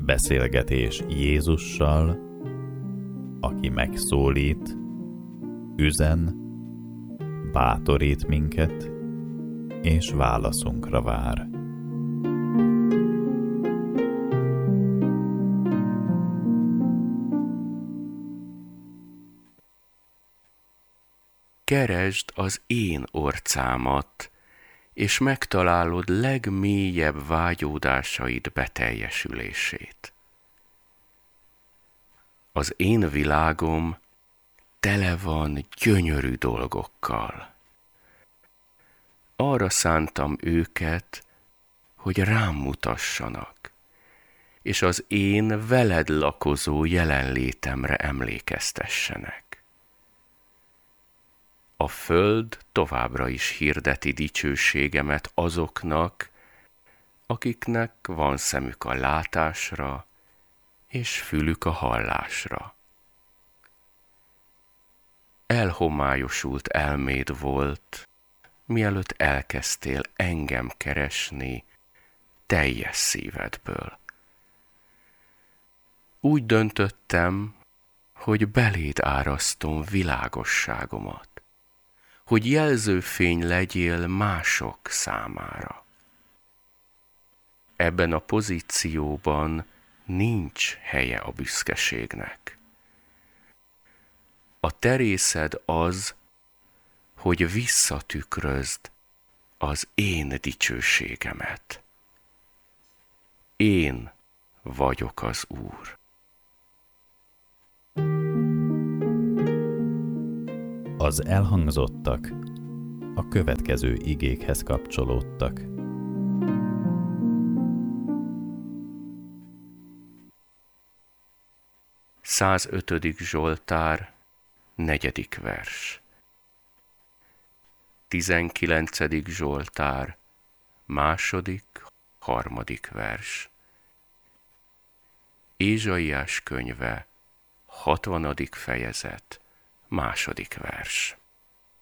Beszélgetés Jézussal, aki megszólít, üzen, bátorít minket, és válaszunkra vár. Keresd az én orcámat, és megtalálod legmélyebb vágyódásaid beteljesülését. Az én világom tele van gyönyörű dolgokkal. Arra szántam őket, hogy rám mutassanak, és az én veled lakozó jelenlétemre emlékeztessenek. A föld továbbra is hirdeti dicsőségemet azoknak, akiknek van szemük a látásra, és fülük a hallásra. Elhomályosult elméd volt, mielőtt elkezdtél engem keresni teljes szívedből. Úgy döntöttem, hogy beléd árasztom világosságomat, hogy jelzőfény legyél mások számára. Ebben a pozícióban nincs helye a büszkeségnek. A te részed az, hogy visszatükrözd az én dicsőségemet. Én vagyok az Úr. Az elhangzottak a következő igékhez kapcsolódtak. Százötödik Zsoltár, 4. vers. 19. Zsoltár, 2., 3. vers. Ézsaiás könyve, 60. fejezet, 2. vers.